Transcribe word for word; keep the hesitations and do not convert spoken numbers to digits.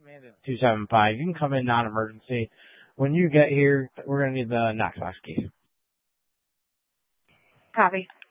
two seven five. You can come in non-emergency. When you get here, we're going to need the Knox box key. Copy.